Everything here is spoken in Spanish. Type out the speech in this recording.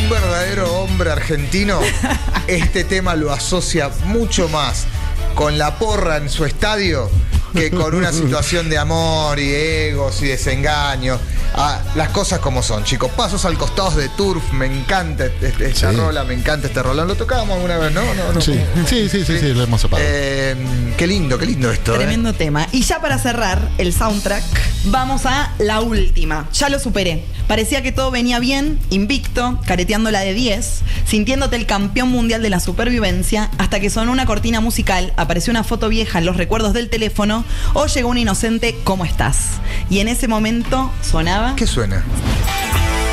un verdadero hombre argentino, este tema lo asocia mucho más con la porra en su estadio que con una situación de amor y egos y desengaños. Las cosas como son, chicos. Pasos al costado de Turf, me encanta esta rola, me encanta este rolón. Lo tocábamos alguna vez, ¿no? Sí, lo hemos separado. Qué lindo esto. Tremendo tema. Y ya para cerrar el soundtrack, vamos a la última. Ya lo superé. Parecía que todo venía bien, invicto, careteando la de 10, sintiéndote el campeón mundial de la supervivencia, hasta que sonó una cortina musical, apareció una foto vieja en los recuerdos del teléfono, o llegó un inocente ¿cómo estás? Y en ese momento sonaba... ¿Qué suena?